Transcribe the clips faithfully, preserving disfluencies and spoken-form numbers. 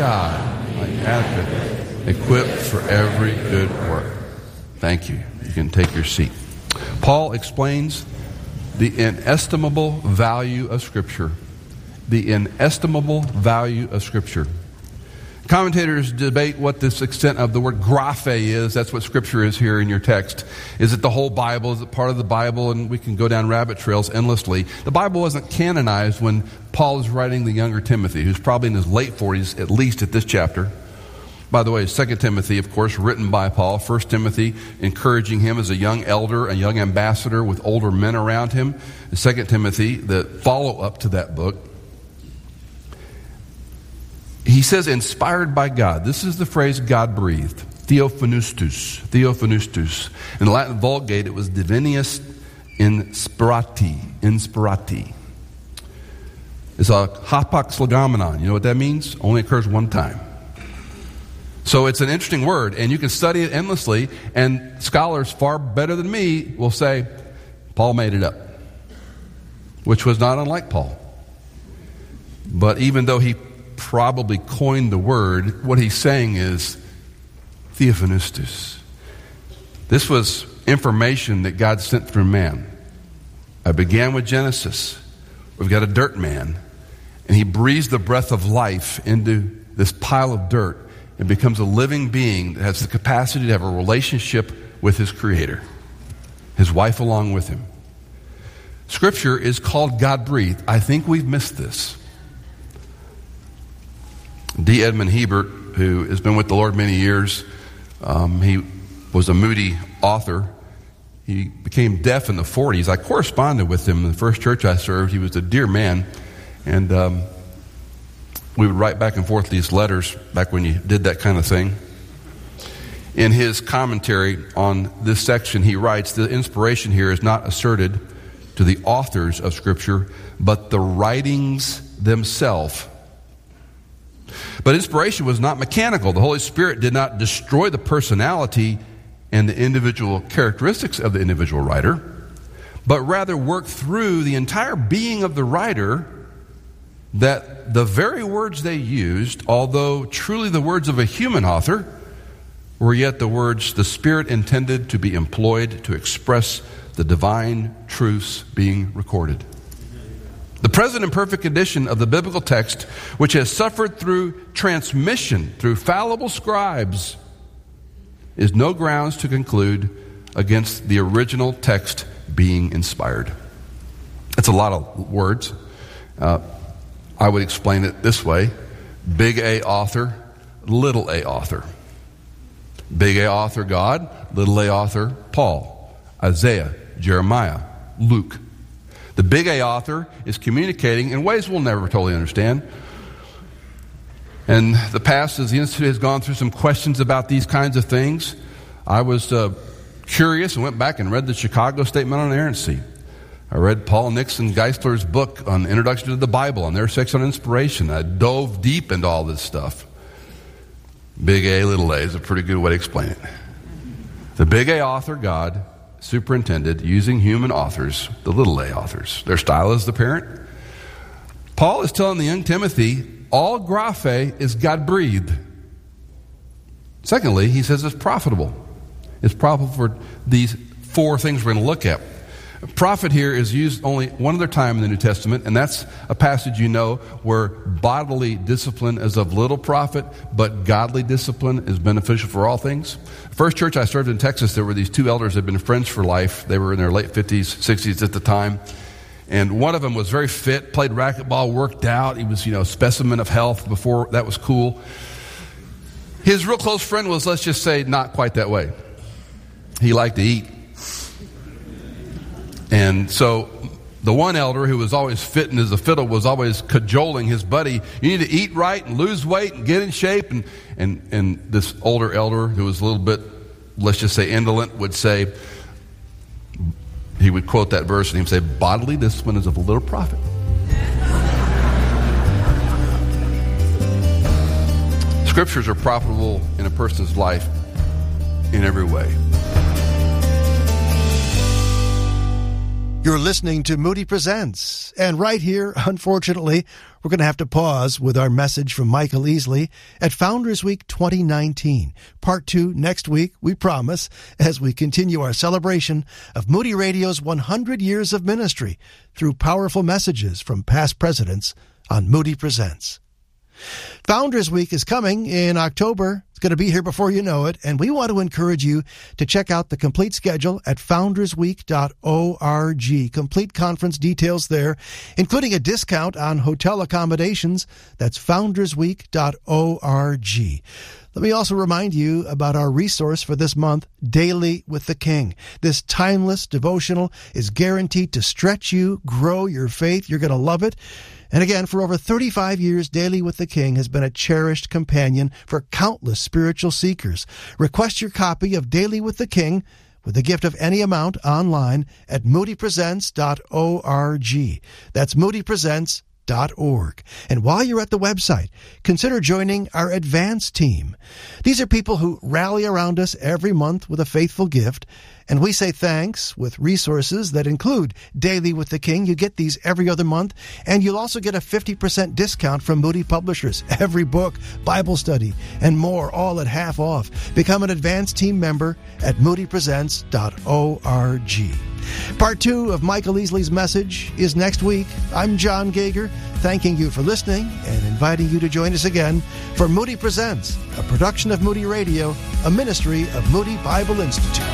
God, my advocate, equipped for every good work. Thank you. You can take your seat. Paul explains the inestimable value of Scripture. The inestimable value of Scripture. Commentators debate what this extent of the word graphe is. That's what Scripture is here in your text. Is it the whole Bible? Is it part of the Bible? And we can go down rabbit trails endlessly. The Bible wasn't canonized when Paul is writing the younger Timothy, who's probably in his late forties, at least at this chapter. By the way, Second Timothy, of course, written by Paul. First Timothy, encouraging him as a young elder, a young ambassador with older men around him. And Second Timothy, the follow-up to that book. He says, inspired by God. This is the phrase God breathed. Theophanustus. Theophanustus. In the Latin Vulgate, it was Divinius Inspirati. Inspirati. It's a hapax legomenon. You know what that means? Only occurs one time. So it's an interesting word, and you can study it endlessly, and scholars far better than me will say, Paul made it up. Which was not unlike Paul. But even though he probably coined the word, what he's saying is Theophanustus. This was information that God sent through man. I began with Genesis. We've got a dirt man, and he breathes the breath of life into this pile of dirt and becomes a living being that has the capacity to have a relationship with his Creator, his wife along with him. Scripture is called God-breathed. I think we've missed this. D. Edmund Hebert, who has been with the Lord many years, um, he was a Moody author. He became deaf in the forties. I corresponded with him in the first church I served. He was a dear man. And um, we would write back and forth these letters back when you did that kind of thing. In his commentary on this section, he writes, the inspiration here is not asserted to the authors of Scripture, but the writings themselves. But inspiration was not mechanical. The Holy Spirit did not destroy the personality and the individual characteristics of the individual writer, but rather worked through the entire being of the writer, that the very words they used, although truly the words of a human author, were yet the words the Spirit intended to be employed to express the divine truths being recorded. The present and perfect condition of the biblical text, which has suffered through transmission through fallible scribes, is no grounds to conclude against the original text being inspired. That's a lot of words. Uh, I would explain it this way. Big A author, little a author. Big A author God, little a author Paul, Isaiah, Jeremiah, Luke. The big A author is communicating in ways we'll never totally understand. And the past, as the Institute has gone through some questions about these kinds of things, I was uh, curious and went back and read the Chicago Statement on Inerrancy. I read Paul Nixon Geisler's book on Introduction to the Bible, on their section on inspiration. I dove deep into all this stuff. Big A, little a is a pretty good way to explain it. The big A author, God, superintended using human authors, the little a authors. Their style is the parent. Paul is telling the young Timothy, all graphe is God-breathed. Secondly, he says it's profitable. It's profitable for these four things we're going to look at. Profit here is used only one other time in the New Testament, and that's a passage you know where bodily discipline is of little profit, but godly discipline is beneficial for all things. First church I served in Texas, there were these two elders that had been friends for life. They were in their late fifties, sixties at the time. And one of them was very fit, played racquetball, worked out. He was, you know, a specimen of health before that was cool. His real close friend was, let's just say, not quite that way. He liked to eat. And so the one elder who was always fitting as a fiddle was always cajoling his buddy, you need to eat right and lose weight and get in shape. And, and, and this older elder who was a little bit, let's just say, indolent would say, he would quote that verse and he would say, bodily discipline is of little profit. Scriptures are profitable in a person's life in every way. You're listening to Moody Presents, and right here, unfortunately, we're going to have to pause with our message from Michael Easley at Founders Week twenty nineteen. Part two next week, we promise, as we continue our celebration of Moody Radio's one hundred years of ministry through powerful messages from past presidents on Moody Presents. Founders Week is coming in October. It's going to be here before you know it, and we want to encourage you to check out the complete schedule at founders week dot org. Complete conference details there, including a discount on hotel accommodations. That's founders week dot org. Let me also remind you about our resource for this month, Daily with the King. This timeless devotional is guaranteed to stretch you, grow your faith. You're going to love it. And again, for over thirty-five years, Daily with the King has been a cherished companion for countless spiritual seekers. Request your copy of Daily with the King with a gift of any amount online at moody presents dot org. That's moody presents dot org. And while you're at the website, consider joining our advance team. These are people who rally around us every month with a faithful gift, and we say thanks with resources that include Daily with the King. You get these every other month, and you'll also get a fifty percent discount from Moody Publishers. Every book, Bible study, and more, all at half off. Become an advanced team member at moody presents dot org. Part two of Michael Easley's message is next week. I'm John Gager, thanking you for listening and inviting you to join us again for Moody Presents, a production of Moody Radio, a ministry of Moody Bible Institute.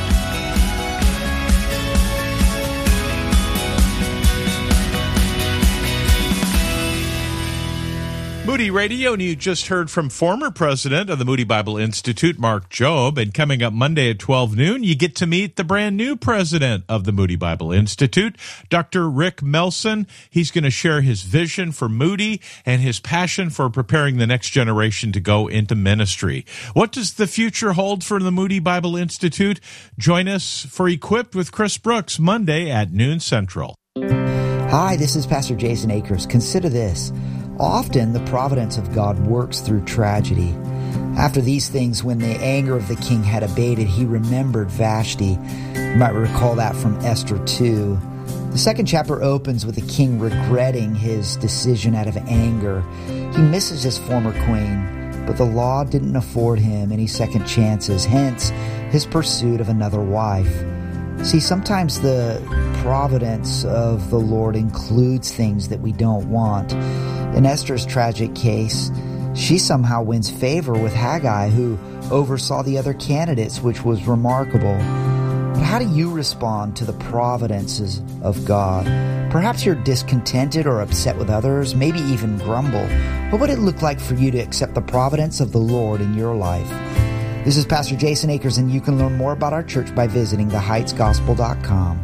Moody Radio, and you just heard from former president of the Moody Bible Institute, Mark Jobe. And coming up Monday at twelve noon, you get to meet the brand new president of the Moody Bible Institute, Doctor Rick Melson. He's going to share his vision for Moody and his passion for preparing the next generation to go into ministry. What does the future hold for the Moody Bible Institute? Join us for Equipped with Chris Brooks, Monday at noon Central. Hi, this is Pastor Jason Akers. Consider this. Often the providence of God works through tragedy. After these things, when the anger of the king had abated, he remembered Vashti. You might recall that from Esther two. The second chapter opens with the king regretting his decision out of anger. He misses his former queen, but the law didn't afford him any second chances, hence his pursuit of another wife. See, sometimes the providence of the Lord includes things that we don't want. In Esther's tragic case, she somehow wins favor with Haggai, who oversaw the other candidates, which was remarkable. But how do you respond to the providences of God? Perhaps you're discontented or upset with others, maybe even grumble. What would it look like for you to accept the providence of the Lord in your life? This is Pastor Jason Akers, and you can learn more about our church by visiting the heights gospel dot com.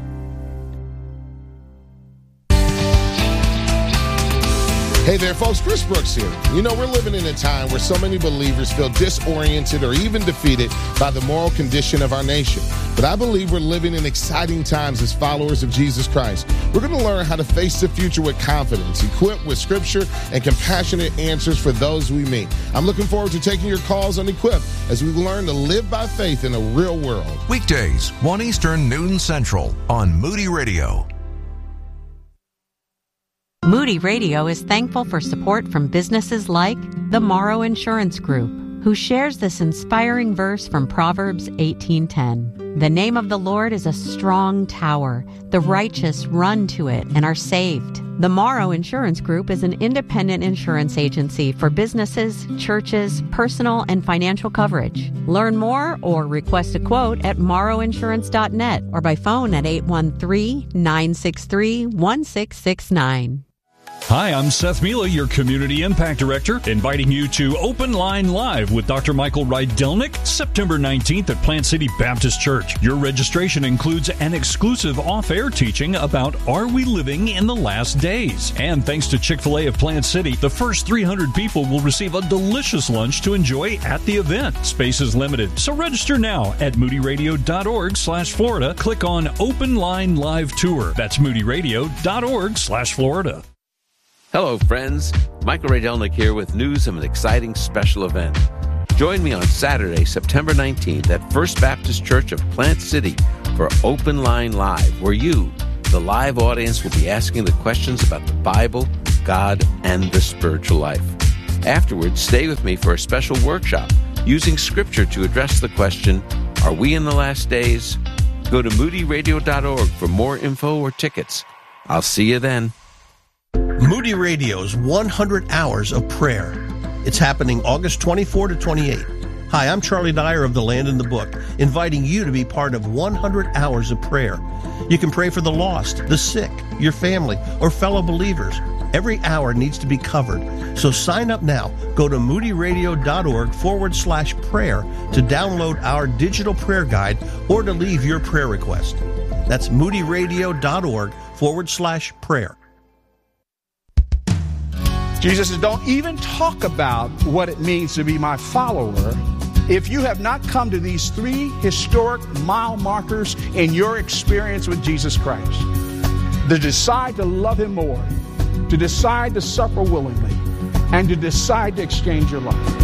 Hey there, folks. Chris Brooks here. You know, we're living in a time where so many believers feel disoriented or even defeated by the moral condition of our nation. But I believe we're living in exciting times as followers of Jesus Christ. We're going to learn how to face the future with confidence, equipped with scripture and compassionate answers for those we meet. I'm looking forward to taking your calls on Equip as we learn to live by faith in a real world. Weekdays, one Eastern, noon Central on Moody Radio. Moody Radio is thankful for support from businesses like the Morrow Insurance Group, who shares this inspiring verse from Proverbs eighteen ten. The name of the Lord is a strong tower. The righteous run to it and are saved. The Morrow Insurance Group is an independent insurance agency for businesses, churches, personal and financial coverage. Learn more or request a quote at morrow insurance dot net or by phone at eight one three, nine six three, one six six nine. Hi, I'm Seth Mila, your Community Impact Director, inviting you to Open Line Live with Doctor Michael Rydelnik, September nineteenth at Plant City Baptist Church. Your registration includes an exclusive off-air teaching about Are We Living in the Last Days? And thanks to Chick-fil-A of Plant City, the first three hundred people will receive a delicious lunch to enjoy at the event. Space is limited, so register now at moody radio dot org slash Florida. Click on Open Line Live Tour. That's moody radio dot org slash Florida. Hello, friends. Michael Rydelnik here with news of an exciting special event. Join me on Saturday, September nineteenth at First Baptist Church of Plant City for Open Line Live, where you the live audience will be asking the questions about the Bible, God, and the spiritual life. Afterwards, stay with me for a special workshop using Scripture to address the question, are we in the last days? Go to moody radio dot org for more info or tickets. I'll see you then. Moody Radio's one hundred Hours of Prayer. It's happening August twenty-fourth to twenty-eighth. Hi, I'm Charlie Dyer of The Land in the Book, inviting you to be part of one hundred Hours of Prayer. You can pray for the lost, the sick, your family, or fellow believers. Every hour needs to be covered. So sign up now. Go to moody radio dot org forward slash prayer to download our digital prayer guide or to leave your prayer request. That's moody radio dot org forward slash prayer. Jesus says, don't even talk about what it means to be my follower if you have not come to these three historic mile markers in your experience with Jesus Christ. To decide to love Him more, to decide to suffer willingly, and to decide to exchange your life.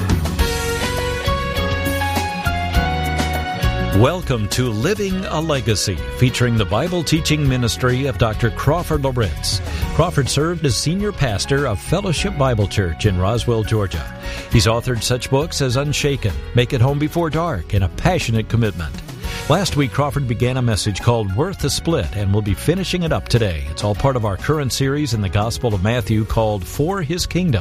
Welcome to Living a Legacy, featuring the Bible teaching ministry of Doctor Crawford Loritts. Crawford served as senior pastor of Fellowship Bible Church in Roswell, Georgia. He's authored such books as Unshaken, Make It Home Before Dark, and A Passionate Commitment. Last week, Crawford began a message called Worth the Split, and we'll be finishing it up today. It's all part of our current series in the Gospel of Matthew called For His Kingdom.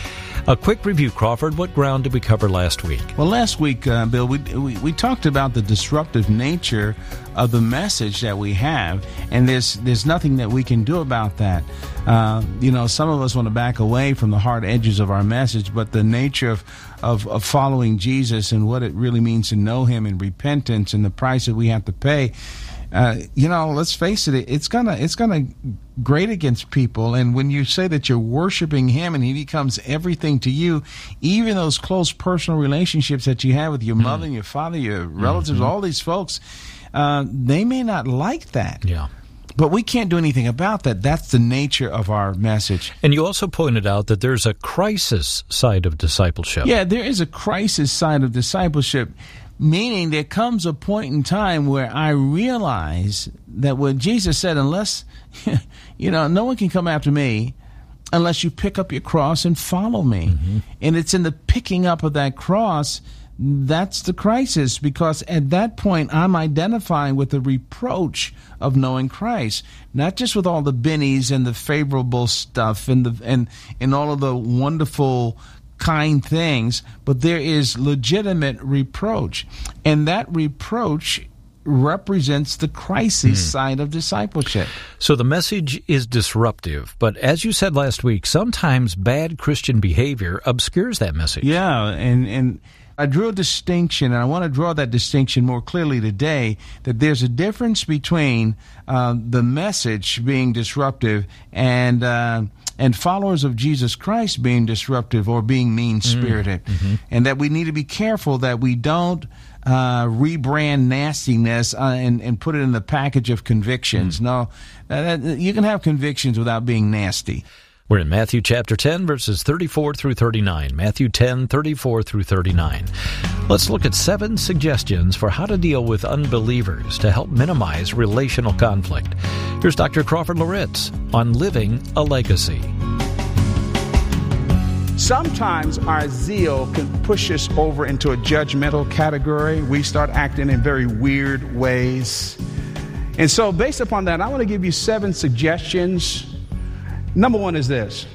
A quick review, Crawford. What ground did we cover last week? Well, last week, uh, Bill, we, we we talked about the disruptive nature of the message that we have, and there's there's nothing that we can do about that. Uh, you know, some of us want to back away from the hard edges of our message, but the nature of, of, of following Jesus and what it really means to know Him and repentance and the price that we have to pay, uh, you know, let's face it, it's gonna it's gonna grate against people. And when you say that you're worshiping Him and He becomes everything to you, even those close personal relationships that you have with your mm. mother and your father, your relatives, mm-hmm. all these folks, uh, they may not like that. Yeah. But we can't do anything about that. That's the nature of our message. And you also pointed out that there's a crisis side of discipleship. Yeah, there is a crisis side of discipleship, meaning there comes a point in time where I realize that what Jesus said, unless, you know, no one can come after me unless you pick up your cross and follow me. Mm-hmm. And it's in the picking up of that cross that's the crisis, because at that point I'm identifying with the reproach of knowing Christ, not just with all the bennies and the favorable stuff and the and and all of the wonderful kind things, but there is legitimate reproach, and that reproach represents the crisis mm. side of discipleship. So the message is disruptive, but as you said last week, sometimes bad Christian behavior obscures that message. Yeah, and and I drew a distinction, and I want to draw that distinction more clearly today, that there's a difference between uh, the message being disruptive and uh, and followers of Jesus Christ being disruptive or being mean-spirited, mm-hmm. and that we need to be careful that we don't uh, rebrand nastiness uh, and, and put it in the package of convictions. Mm. No, uh, you can have convictions without being nasty. We're in Matthew chapter ten, verses thirty-four through thirty-nine. Matthew ten, thirty-four through thirty-nine. Let's look at seven suggestions for how to deal with unbelievers to help minimize relational conflict. Here's Doctor Crawford Loritts on Living a Legacy. Sometimes our zeal can push us over into a judgmental category. We start acting in very weird ways. And so based upon that, I want to give you seven suggestions. Number one is this.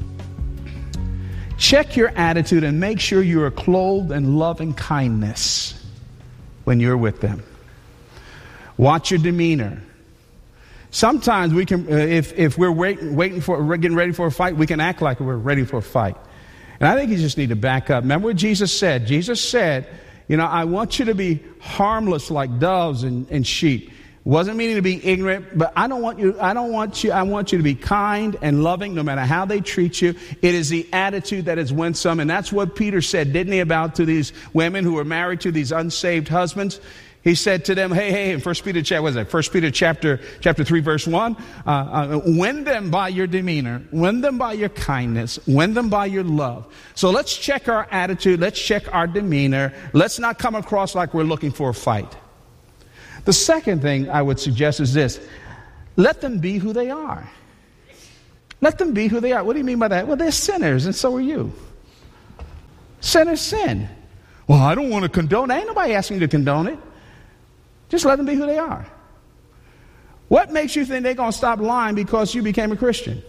Check your attitude and make sure you are clothed in loving kindness when you're with them. Watch your demeanor. Sometimes we can, uh, if if we're waiting, waiting for, we're getting ready for a fight, we can act like we're ready for a fight. And I think you just need to back up. Remember what Jesus said? Jesus said, you know, I want you to be harmless like doves and, and sheep. Wasn't meaning to be ignorant, but I don't want you, I don't want you, I want you to be kind and loving no matter how they treat you. It is the attitude that is winsome. And that's what Peter said, didn't he, about to these women who were married to these unsaved husbands? He said to them, hey, hey, in First Peter, chapter, what is that? First Peter chapter, chapter three, verse one, uh, uh, win them by your demeanor, win them by your kindness, win them by your love. So let's check our attitude. Let's check our demeanor. Let's not come across like we're looking for a fight. The second thing I would suggest is this. Let them be who they are. Let them be who they are. What do you mean by that? Well, they're sinners, and so are you. Sinners sin. Well, I don't want to condone it. Ain't nobody asking you to condone it. Just let them be who they are. What makes you think they're going to stop lying because you became a Christian?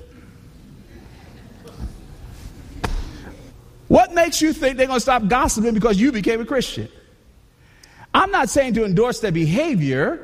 What makes you think they're going to stop gossiping because you became a Christian? I'm not saying to endorse their behavior,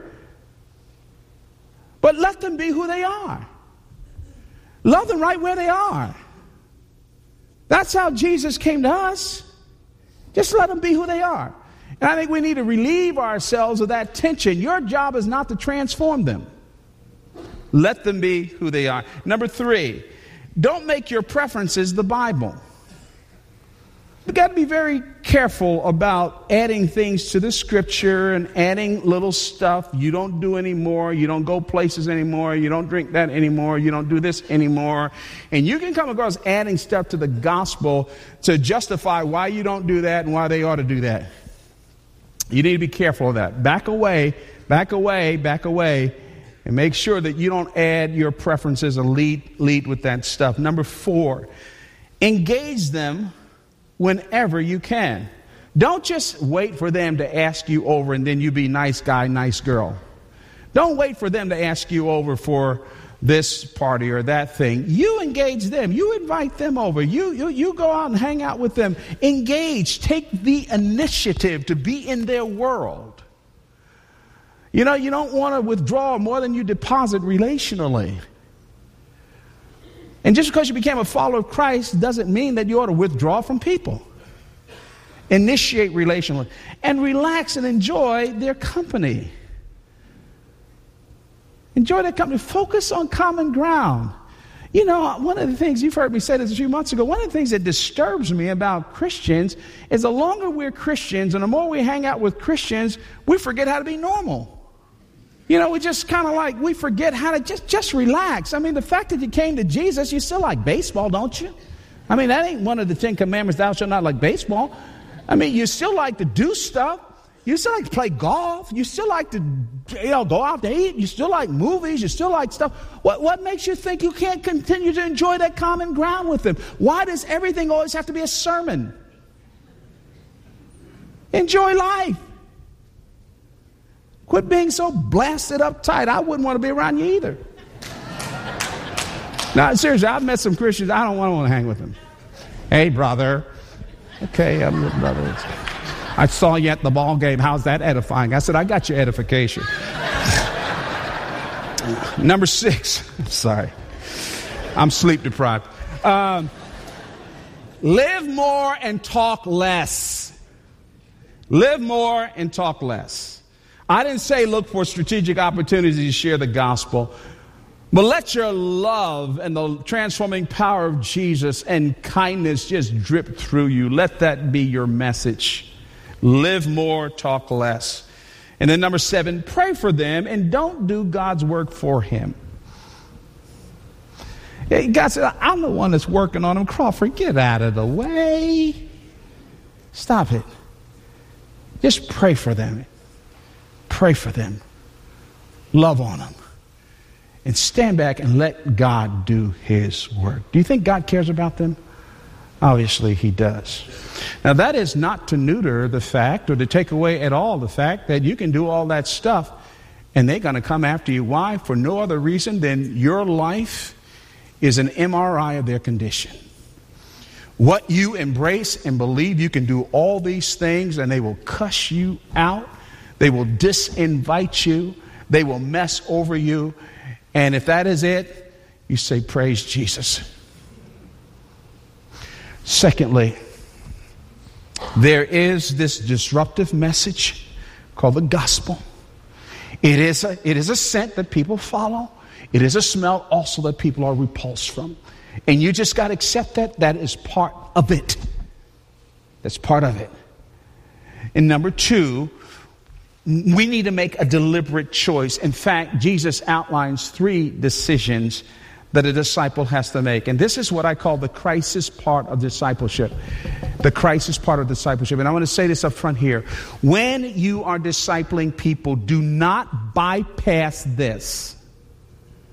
but let them be who they are. Love them right where they are. That's how Jesus came to us. Just let them be who they are. And I think we need to relieve ourselves of that tension. Your job is not to transform them. Let them be who they are. Number three, don't make your preferences the Bible. We've got to be very careful about adding things to the scripture and adding little stuff. You don't do anymore. You don't go places anymore. You don't drink that anymore. You don't do this anymore. And you can come across adding stuff to the gospel to justify why you don't do that and why they ought to do that. You need to be careful of that. Back away, back away, back away, and make sure that you don't add your preferences and lead, lead with that stuff. Number four, engage them whenever you can. Don't just wait for them to ask you over and then you be nice guy, nice girl. Don't wait for them to ask you over for this party or that thing. You engage them. You invite them over. You, you, you go out and hang out with them. Engage. Take the initiative to be in their world. You know, you don't want to withdraw more than you deposit relationally. And just because you became a follower of Christ doesn't mean that you ought to withdraw from people. Initiate relationally. And relax and enjoy their company. Enjoy their company. Focus on common ground. You know, one of the things, you've heard me say this a few months ago, one of the things that disturbs me about Christians is the longer we're Christians and the more we hang out with Christians, we forget how to be normal. You know, we just kind of like, we forget how to just, just relax. I mean, the fact that you came to Jesus, you still like baseball, don't you? I mean, that ain't one of the Ten Commandments, thou shalt not like baseball. I mean, you still like to do stuff. You still like to play golf. You still like to, you know, go out to eat. You still like movies. You still like stuff. What, what makes you think you can't continue to enjoy that common ground with them? Why does everything always have to be a sermon? Enjoy life. Quit being so blasted uptight. I wouldn't want to be around you either. No, seriously, I've met some Christians. I don't want to hang with them. Hey, brother. Okay, I'm your brother. I saw you at the ball game. How's that edifying? I said, I got your edification. Number six. Sorry. I'm sleep deprived. Um, live more and talk less. Live more and talk less. I didn't say look for strategic opportunities to share the gospel, but let your love and the transforming power of Jesus and kindness just drip through you. Let that be your message. Live more, talk less. And then number seven, pray for them and don't do God's work for him. God said, I'm the one that's working on them. Crawford, get out of the way. Stop it. Just pray for them. Pray for them. Love on them. And stand back and let God do his work. Do you think God cares about them? Obviously, he does. Now, that is not to neuter the fact or to take away at all the fact that you can do all that stuff and they're going to come after you. Why? For no other reason than your life is an M R I of their condition. What you embrace and believe, you can do all these things and they will cuss you out. They will disinvite you. They will mess over you. And if that is it, you say, praise Jesus. Secondly, there is this disruptive message called the gospel. It is a, it is a scent that people follow. It is a smell also that people are repulsed from. And you just got to accept that. That is part of it. That's part of it. And number two, we need to make a deliberate choice. In fact, Jesus outlines three decisions that a disciple has to make. And this is what I call the crisis part of discipleship. The crisis part of discipleship. And I want to say this up front here. When you are discipling people, do not bypass this.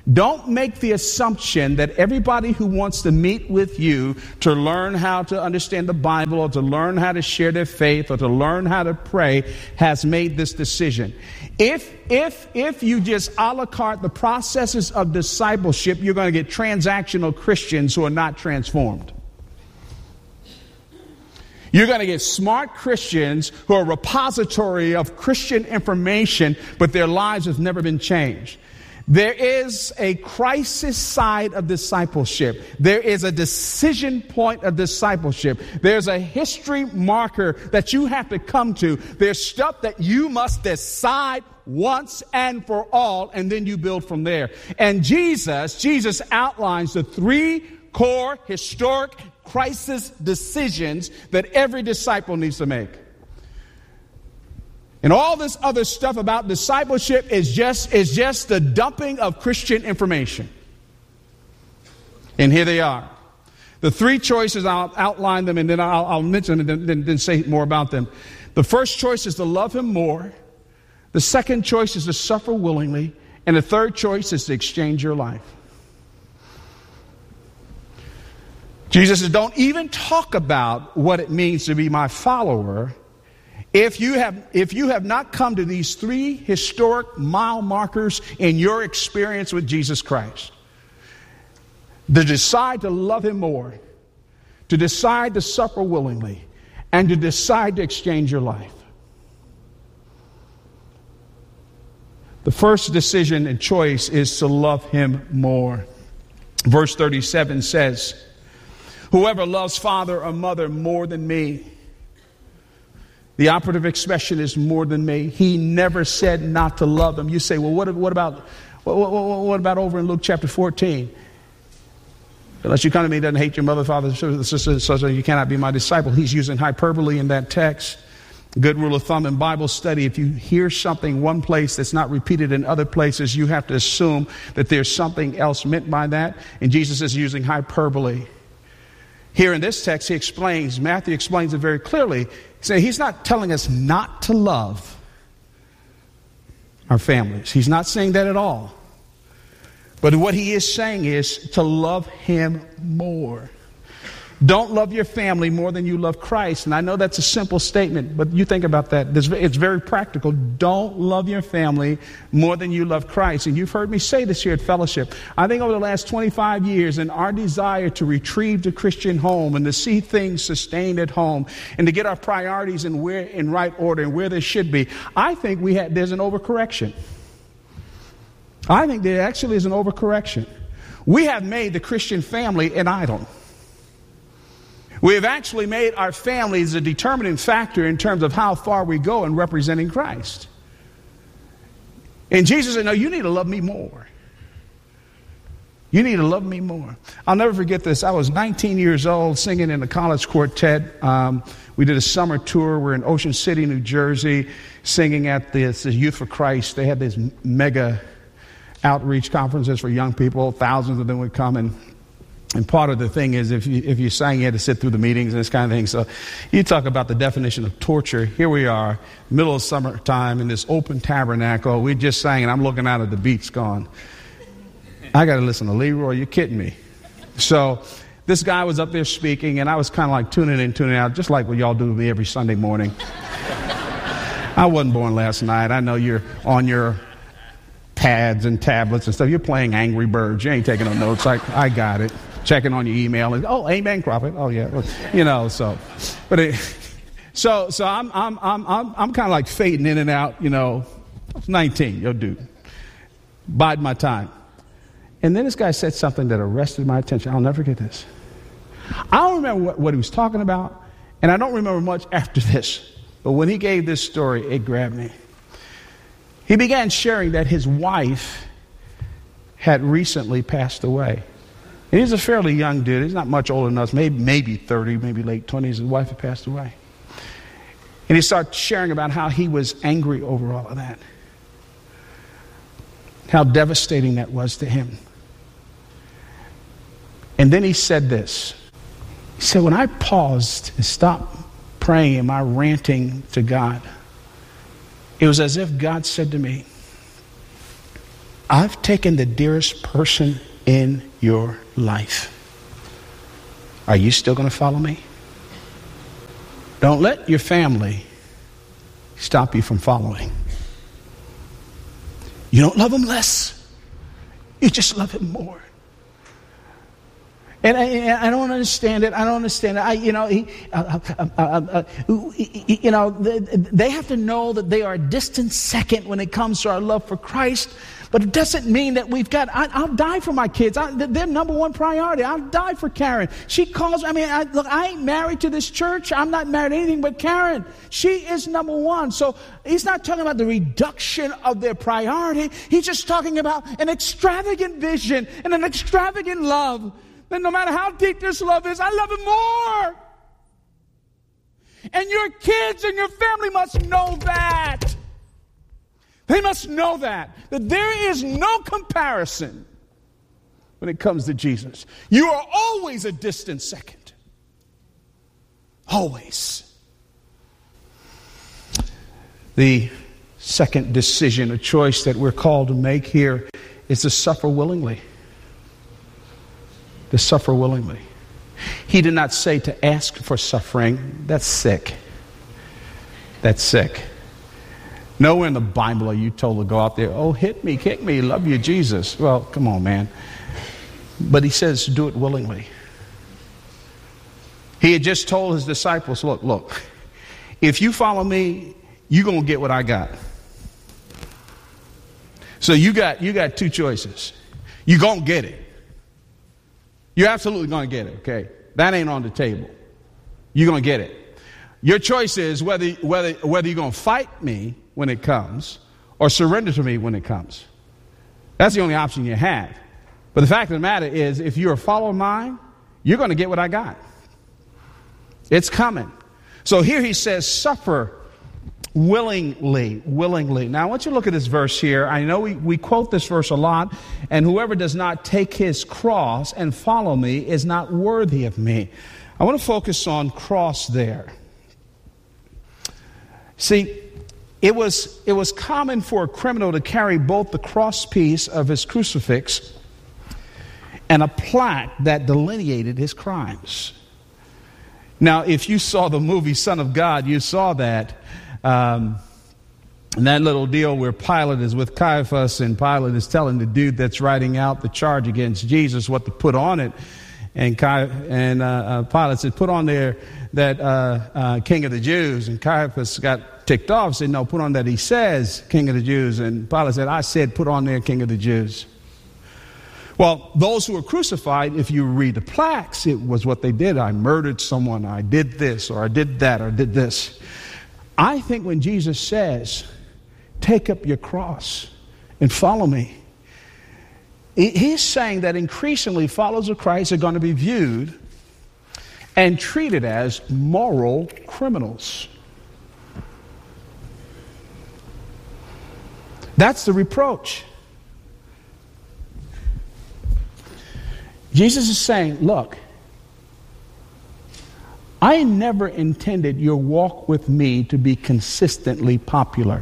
Don't make the assumption that everybody who wants to meet with you to learn how to understand the Bible or to learn how to share their faith or to learn how to pray has made this decision. If if if you just a la carte the processes of discipleship, you're going to get transactional Christians who are not transformed. You're going to get smart Christians who are a repository of Christian information, but their lives have never been changed. There is a crisis side of discipleship. There is a decision point of discipleship. There's a history marker that you have to come to. There's stuff that you must decide once and for all, and then you build from there. And Jesus, Jesus outlines the three core historic crisis decisions that every disciple needs to make. And all this other stuff about discipleship is just, is just the dumping of Christian information. And here they are. The three choices, I'll outline them and then I'll, I'll mention them and then, then say more about them. The first choice is to love him more. The second choice is to suffer willingly. And the third choice is to exchange your life. Jesus says, don't even talk about what it means to be my follower If you have, if you have not come to these three historic mile markers in your experience with Jesus Christ, to decide to love him more, to decide to suffer willingly, and to decide to exchange your life. The first decision and choice is to love him more. Verse thirty-seven says, whoever loves father or mother more than me. The operative expression is more than me. He never said not to love them. You say, well, what, what about what, what, what about over in Luke chapter fourteen? Unless you come to me, doesn't hate your mother, father, sister, sister, you cannot be my disciple. He's using hyperbole in that text. Good rule of thumb in Bible study, if you hear something one place that's not repeated in other places, you have to assume that there's something else meant by that. And Jesus is using hyperbole. Here in this text, he explains, Matthew explains it very clearly. Saying he's not telling us not to love our families. He's not saying that at all. But what he is saying is to love him more. Don't love your family more than you love Christ. And I know that's a simple statement, but you think about that. It's very practical. Don't love your family more than you love Christ. And you've heard me say this here at Fellowship. I think over the last twenty-five years, in our desire to retrieve the Christian home and to see things sustained at home and to get our priorities in where in right order and where they should be, I think we had there's an overcorrection. I think there actually is an overcorrection. We have made the Christian family an idol. We have actually made our families a determining factor in terms of how far we go in representing Christ. And Jesus said, no, you need to love me more. You need to love me more. I'll never forget this. I was nineteen years old singing in the college quartet. Um, we did a summer tour. We're in Ocean City, New Jersey, singing at this, this Youth for Christ. They had these mega outreach conferences for young people. Thousands of them would come, and And part of the thing is if you, if you sang, you had to sit through the meetings and this kind of thing. So you talk about the definition of torture. Here we are, middle of summertime in this open tabernacle. We just sang, and I'm looking out at the beats going, I got to listen to Leroy. You're kidding me. So this guy was up there speaking, and I was kind of like tuning in, tuning out, just like what y'all do to me every Sunday morning. I wasn't born last night. I know you're on your pads and tablets and stuff. You're playing Angry Birds. You ain't taking no notes. I, I got it. Checking on your email and oh, amen, Crawford. Oh yeah, you know. So, but it, so so I'm I'm I'm I'm I'm kind of like fading in and out. You know, I was nineteen, yo, dude, bide my time. And then this guy said something that arrested my attention. I'll never forget this. I don't remember what, what he was talking about, and I don't remember much after this. But when he gave this story, it grabbed me. He began sharing that his wife had recently passed away. And he's a fairly young dude. He's not much older than us, maybe, maybe thirty, maybe late twenties. His wife had passed away. And he started sharing about how he was angry over all of that. How devastating that was to him. And then he said this. He said, when I paused and stopped praying and my ranting to God, it was as if God said to me, I've taken the dearest person in your life. Are you still going to follow me? Don't let your family stop you from following. You don't love him less. You just love him more. And I, I don't understand it. I don't understand it. I, you know, he, uh, uh, uh, uh, you know, they have to know that they are a distant second when it comes to our love for Christ. But it doesn't mean that we've got, I, I'll die for my kids. I, they're number one priority. I'll die for Karen. She calls, I mean, I, look, I ain't married to this church. I'm not married to anything but Karen. She is number one. So he's not talking about the reduction of their priority. He's just talking about an extravagant vision and an extravagant love. That no matter how deep this love is, I love him more. And your kids and your family must know that. They must know that. That there is no comparison when it comes to Jesus. You are always a distant second. Always. The second decision, a choice that we're called to make here, is to suffer willingly. To suffer willingly. He did not say to ask for suffering. That's sick. That's sick. Nowhere in the Bible are you told to go out there, oh, hit me, kick me, love you, Jesus. Well, come on, man. But he says, do it willingly. He had just told his disciples, look, look, if you follow me, you're going to get what I got. So you got, you got two choices. You're going to get it. You're absolutely going to get it, okay? That ain't on the table. You're going to get it. Your choice is whether, whether, whether you're going to fight me when it comes or surrender to me when it comes. That's the only option you have. But the fact of the matter is, if you're a follower of mine, you're going to get what I got. It's coming. So here he says, suffer willingly, willingly. Now I want you to look at this verse here. I know we, we quote this verse a lot. And whoever does not take his cross and follow me is not worthy of me. I want to focus on cross there. See, it was, it was common for a criminal to carry both the cross piece of his crucifix and a plaque that delineated his crimes. Now, if you saw the movie Son of God, you saw that. Um, and that little deal where Pilate is with Caiaphas and Pilate is telling the dude that's writing out the charge against Jesus what to put on it. And, Cai- and uh, uh, Pilate said, put on there that uh, uh, King of the Jews. And Caiaphas got ticked off, said, no, put on that he says King of the Jews. And Pilate said, I said, put on there King of the Jews. Well, those who were crucified, if you read the plaques, it was what they did. I murdered someone, I did this, or I did that, or I did this. I think when Jesus says, take up your cross and follow me, he's saying that increasingly followers of Christ are going to be viewed and treated as moral criminals. That's the reproach. Jesus is saying, look, I never intended your walk with me to be consistently popular.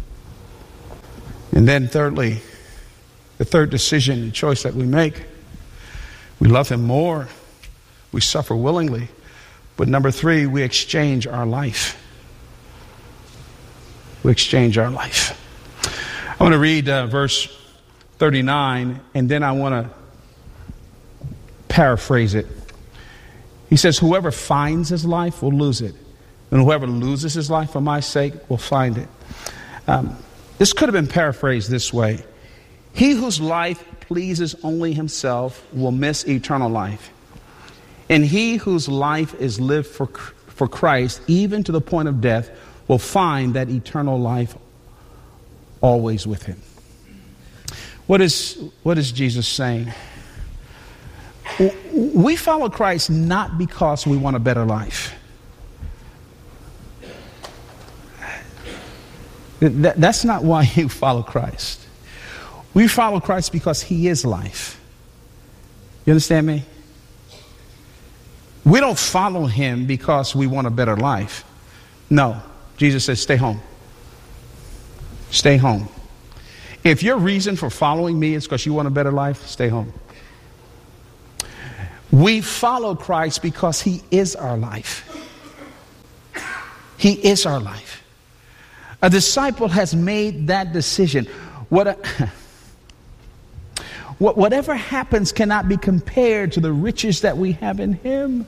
And then thirdly, the third decision and choice that we make, we love him more, we suffer willingly. But number three, we exchange our life. We exchange our life. I want to read uh, verse thirty-nine, and then I want to paraphrase it. He says, whoever finds his life will lose it, and whoever loses his life for my sake will find it. Um, this could have been paraphrased this way. He whose life pleases only himself will miss eternal life. And he whose life is lived for, for Christ, even to the point of death, will find that eternal life always with him. What is, what is Jesus saying? We follow Christ not because we want a better life. That, that's not why you follow Christ. We follow Christ because he is life. You understand me? We don't follow him because we want a better life. No. Jesus says, stay home. Stay home. If your reason for following me is because you want a better life, stay home. We follow Christ because he is our life. He is our life. A disciple has made that decision. What a, whatever happens cannot be compared to the riches that we have in him.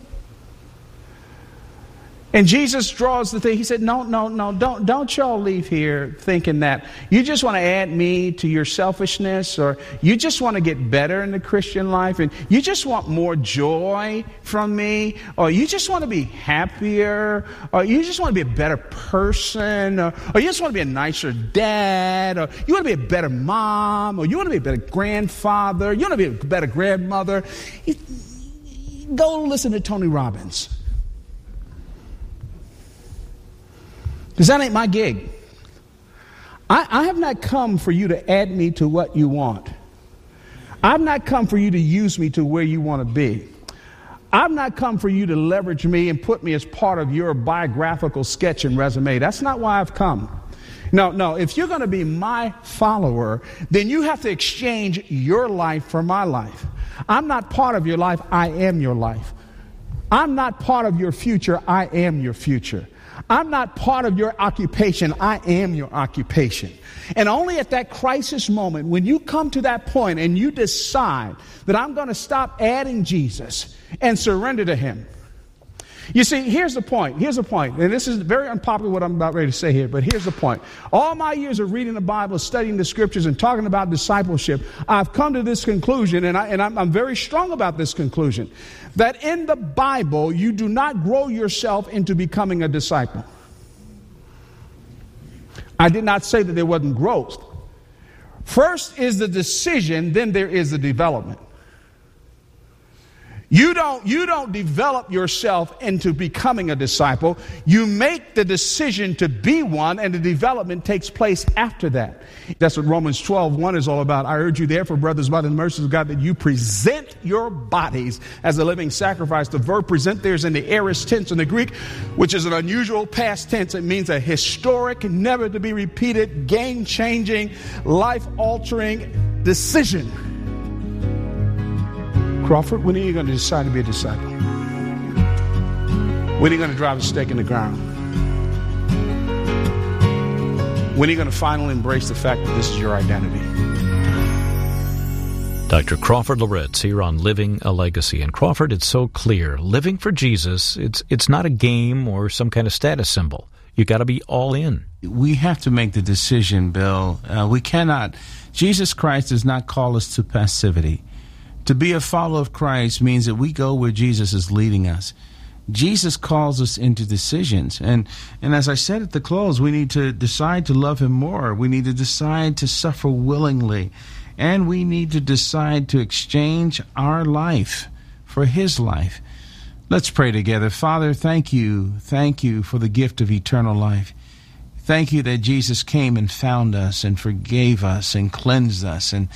And Jesus draws the thing. He said, no, no, no, don't, don't y'all leave here thinking that you just want to add me to your selfishness, or you just want to get better in the Christian life, and you just want more joy from me, or you just want to be happier, or you just want to be a better person, or, or you just want to be a nicer dad, or you want to be a better mom, or you want to be a better grandfather, you want to be a better grandmother. Go listen to Tony Robbins. Because that ain't my gig. I, I have not come for you to add me to what you want. I've not come for you to use me to where you want to be. I've not come for you to leverage me and put me as part of your biographical sketch and resume. That's not why I've come. No, no, if you're going to be my follower, then you have to exchange your life for my life. I'm not part of your life. I am your life. I'm not part of your future. I am your future. I'm not part of your occupation. I am your occupation. And only at that crisis moment, when you come to that point and you decide that I'm going to stop adding Jesus and surrender to him. You see, here's the point. Here's the point. And this is very unpopular what I'm about ready to say here, but here's the point. All my years of reading the Bible, studying the scriptures, and talking about discipleship, I've come to this conclusion, and, I, and I'm, I'm very strong about this conclusion, that in the Bible, you do not grow yourself into becoming a disciple. I did not say that there wasn't growth. First is the decision, then there is the development. You don't, you don't develop yourself into becoming a disciple. You make the decision to be one, and the development takes place after that. That's what Romans twelve one is all about. I urge you therefore, brothers, by the mercies of God, that you present your bodies as a living sacrifice. The verb present there is in the aorist tense in the Greek, which is an unusual past tense. It means a historic, never to be repeated, game-changing, life-altering decision. Crawford, when are you going to decide to be a disciple? When are you going to drive a stake in the ground? When are you going to finally embrace the fact that this is your identity? Doctor Crawford Loritts here on Living a Legacy. And Crawford, it's so clear. Living for Jesus, it's it's not a game or some kind of status symbol. You got to be all in. We have to make the decision, Bill. Uh, we cannot. Jesus Christ does not call us to passivity. To be a follower of Christ means that we go where Jesus is leading us. Jesus calls us into decisions. And, and as I said at the close, we need to decide to love him more. We need to decide to suffer willingly. And we need to decide to exchange our life for his life. Let's pray together. Father, thank you. Thank you for the gift of eternal life. Thank you that Jesus came and found us and forgave us and cleansed us and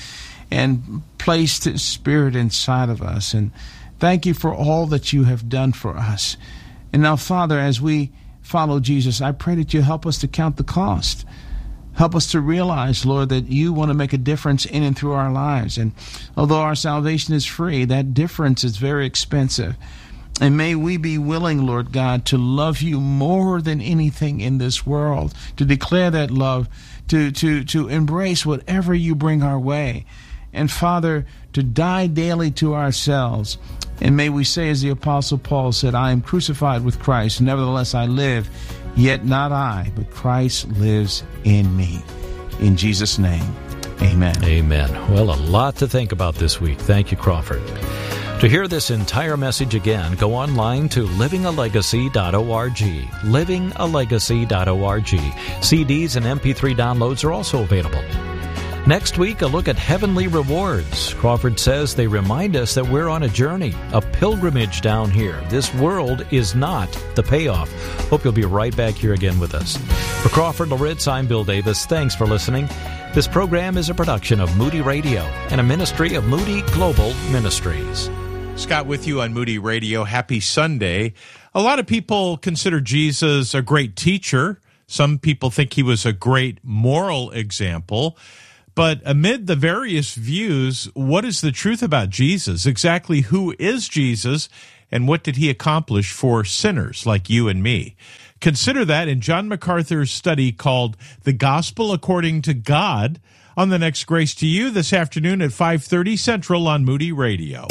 and placed his Spirit inside of us. And thank you for all that you have done for us. And now, Father, as we follow Jesus, I pray that you help us to count the cost. Help us to realize, Lord, that you want to make a difference in and through our lives. And although our salvation is free, that difference is very expensive. And may we be willing, Lord God, to love you more than anything in this world, to declare that love, to, to, to embrace whatever you bring our way. And Father, to die daily to ourselves. And may we say, as the Apostle Paul said, I am crucified with Christ. Nevertheless, I live, yet not I, but Christ lives in me. In Jesus' name, amen. Amen. Well, a lot to think about this week. Thank you, Crawford. To hear this entire message again, go online to living a legacy dot org. living a legacy dot org. C Ds and M P three downloads are also available. Next week, a look at heavenly rewards. Crawford says they remind us that we're on a journey, a pilgrimage down here. This world is not the payoff. Hope you'll be right back here again with us. For Crawford Loritts, I'm Bill Davis. Thanks for listening. This program is a production of Moody Radio and a ministry of Moody Global Ministries. Scott with you on Moody Radio. Happy Sunday. A lot of people consider Jesus a great teacher. Some people think he was a great moral example. But amid the various views, what is the truth about Jesus? Exactly who is Jesus, and what did he accomplish for sinners like you and me? Consider that in John MacArthur's study called The Gospel According to God on the next Grace to You this afternoon at five thirty Central on Moody Radio.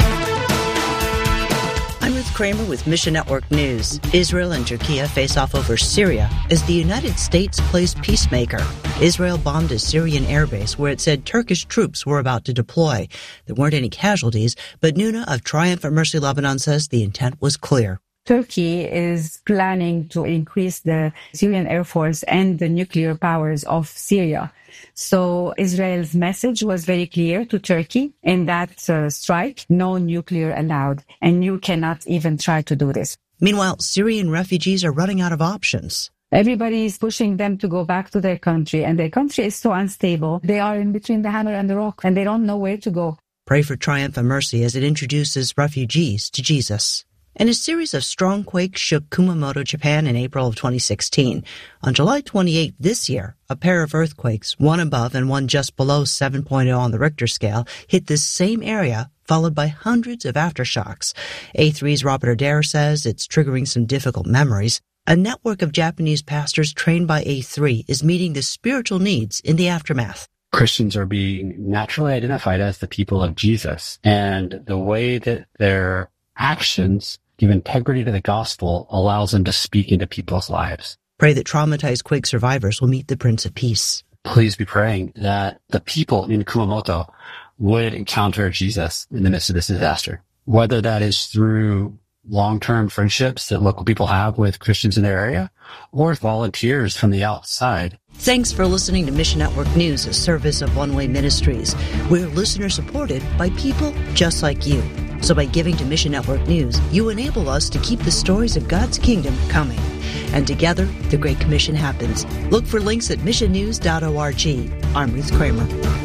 I'm Ruth Kramer with Mission Network News. Israel and Turkey face off over Syria as the United States plays peacemaker. Israel bombed a Syrian airbase where it said Turkish troops were about to deploy. There weren't any casualties, but Nuna of Triumph at Mercy Lebanon says the intent was clear. Turkey is planning to increase the Syrian Air Force and the nuclear powers of Syria. So Israel's message was very clear to Turkey in that uh, strike: no nuclear allowed, and you cannot even try to do this. Meanwhile, Syrian refugees are running out of options. Everybody is pushing them to go back to their country, and their country is so unstable. They are in between the hammer and the rock, and they don't know where to go. Pray for Triumph and Mercy as it introduces refugees to Jesus. And a series of strong quakes shook Kumamoto, Japan in April of twenty sixteen. On July twenty-eighth this year, a pair of earthquakes, one above and one just below seven point oh on the Richter scale, hit this same area, followed by hundreds of aftershocks. A three's Robert Adair says it's triggering some difficult memories. A network of Japanese pastors trained by A three is meeting the spiritual needs in the aftermath. Christians are being naturally identified as the people of Jesus, and the way that their actions give integrity to the gospel allows them to speak into people's lives. Pray that traumatized quake survivors will meet the Prince of Peace. Please be praying that the people in Kumamoto would encounter Jesus in the midst of this disaster, whether that is through long-term friendships that local people have with Christians in their area, or volunteers from the outside. Thanks for listening to Mission Network News, a service of One Way Ministries. We're listener-supported by people just like you. So by giving to Mission Network News, you enable us to keep the stories of God's kingdom coming. And together, the Great Commission happens. Look for links at mission news dot org. I'm Ruth Kramer.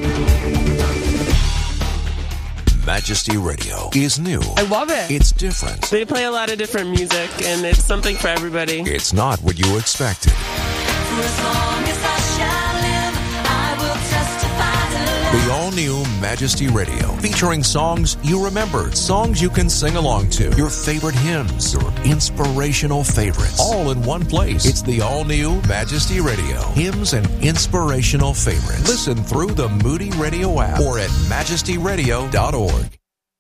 Majesty Radio is new. I love it. It's different. They play a lot of different music, and it's something for everybody. It's not what you expected. For as long as I shall live, I will testify to love. The all-new Majesty Radio, featuring songs you remember, songs you can sing along to, your favorite hymns, your inspirational favorites, all in one place. It's the all-new Majesty Radio, hymns and inspirational favorites. Listen through the Moody Radio app or at majesty radio dot org.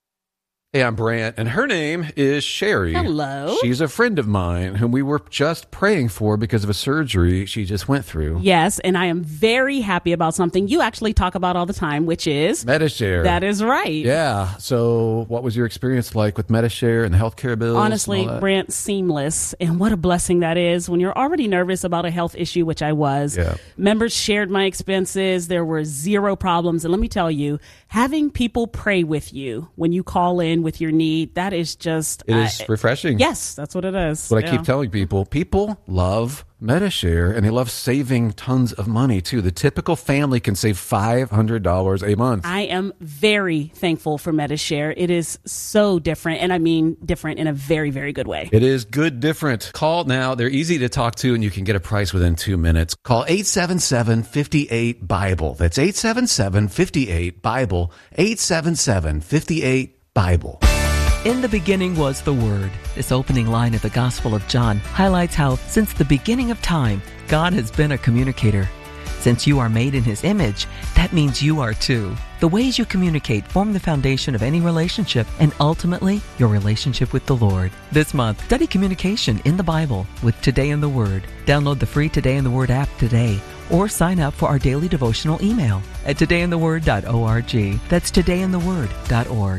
Hey, I'm Brant, and her name is Sherry. Hello. She's a friend of mine whom we were just praying for because of a surgery she just went through. Yes, and I am very happy about something you actually talk about all the time, which is Medi-Share. That is right. Yeah. So what was your experience like with Medi-Share and the healthcare bills? Honestly, Brant, seamless. And what a blessing that is when you're already nervous about a health issue, which I was. Yeah. Members shared my expenses. There were zero problems. And let me tell you, having people pray with you when you call in with your need, that is just... It is uh, refreshing. Yes, that's what it is. That's what yeah. I keep telling people. People love Medi-Share, and they love saving tons of money, too. The typical family can save five hundred dollars a month. I am very thankful for Medi-Share. It is so different, and I mean different in a very, very good way. It is good different. Call now. They're easy to talk to, and you can get a price within two minutes. Call eight seven seven, five eight, Bible. That's eight seven seven, five eight, Bible. eight seven seven, five eight, Bible. In the beginning was the Word. This opening line of the Gospel of John highlights how, since the beginning of time, God has been a communicator. Since you are made in His image, that means you are too. The ways you communicate form the foundation of any relationship and ultimately your relationship with the Lord. This month, study communication in the Bible with Today in the Word. Download the free Today in the Word app today or sign up for our daily devotional email at today in the word dot org. That's today in the word dot org.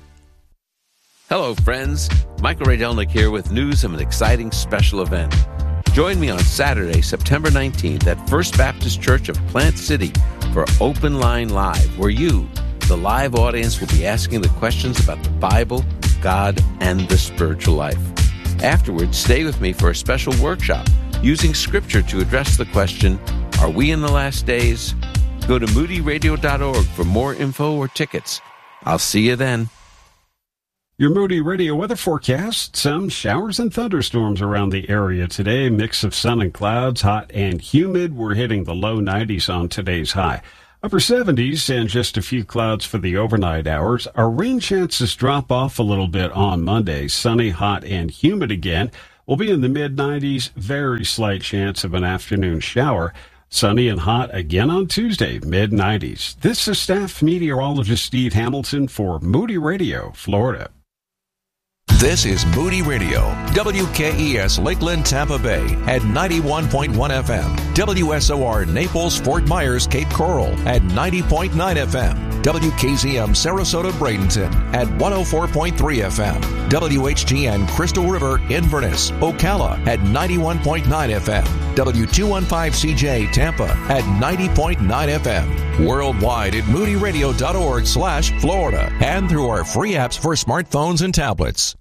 Hello, friends. Michael Rydelnik here with news of an exciting special event. Join me on Saturday, September nineteenth at First Baptist Church of Plant City for Open Line Live, where you, the live audience, will be asking the questions about the Bible, God, and the spiritual life. Afterwards, stay with me for a special workshop using Scripture to address the question, are we in the last days? Go to moody radio dot org for more info or tickets. I'll see you then. Your Moody Radio weather forecast, some showers and thunderstorms around the area today. Mix of sun and clouds, hot and humid. We're hitting the low nineties on today's high. Upper seventies and just a few clouds for the overnight hours. Our rain chances drop off a little bit on Monday. Sunny, hot, and humid again. We'll be in the mid nineties. Very slight chance of an afternoon shower. Sunny and hot again on Tuesday, mid nineties. This is staff meteorologist Steve Hamilton for Moody Radio, Florida. This is Moody Radio, W K E S Lakeland, Tampa Bay at ninety-one point one F M, W S O R Naples, Fort Myers, Cape Coral at ninety point nine F M, W K Z M Sarasota, Bradenton at one oh four point three F M, W H G N Crystal River, Inverness, Ocala at ninety-one point nine F M, W two fifteen C J Tampa at ninety point nine F M, worldwide at moody radio dot org slash Florida, and through our free apps for smartphones and tablets.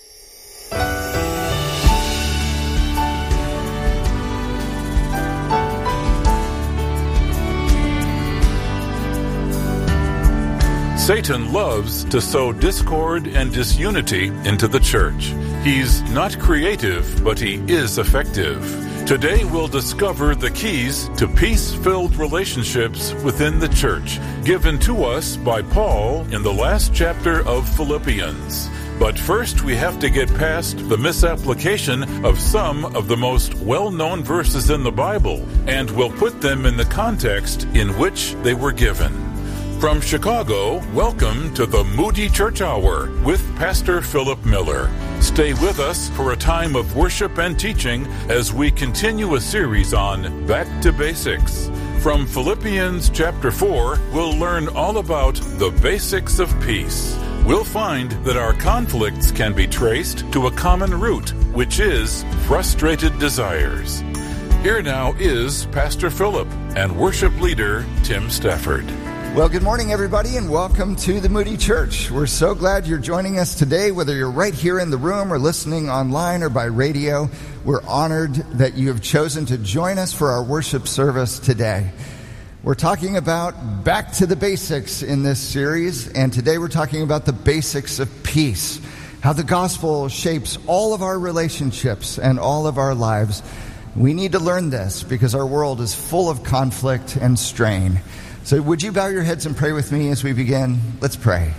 Satan loves to sow discord and disunity into the church. He's not creative, but he is effective. Today we'll discover the keys to peace-filled relationships within the church, given to us by Paul in the last chapter of Philippians. But first we have to get past the misapplication of some of the most well-known verses in the Bible, and we'll put them in the context in which they were given. From Chicago, welcome to the Moody Church Hour with Pastor Philip Miller. Stay with us for a time of worship and teaching as we continue a series on Back to Basics. From Philippians chapter four, we'll learn all about the basics of peace. We'll find that our conflicts can be traced to a common root, which is frustrated desires. Here now is Pastor Philip and worship leader Tim Stafford. Well, good morning, everybody, and welcome to the Moody Church. We're so glad you're joining us today, whether you're right here in the room or listening online or by radio. We're honored that you have chosen to join us for our worship service today. We're talking about back to the basics in this series, and today we're talking about the basics of peace, how the gospel shapes all of our relationships and all of our lives. We need to learn this because our world is full of conflict and strain. So would you bow your heads and pray with me as we begin? Let's pray.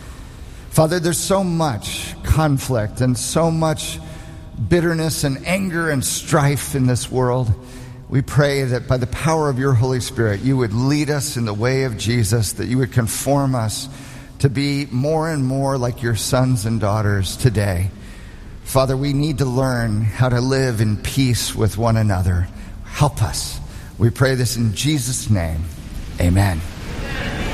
Father, there's so much conflict and so much bitterness and anger and strife in this world. We pray that by the power of your Holy Spirit, you would lead us in the way of Jesus, that you would conform us to be more and more like your sons and daughters today. Father, we need to learn how to live in peace with one another. Help us. We pray this in Jesus' name. Amen.